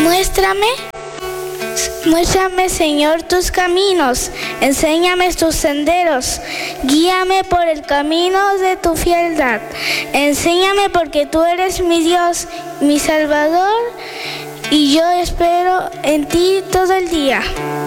Muéstrame, Señor, tus caminos, enséñame tus senderos, guíame por el camino de tu fieldad. Enséñame porque tú eres mi Dios, mi Salvador, y yo espero en ti todo el día.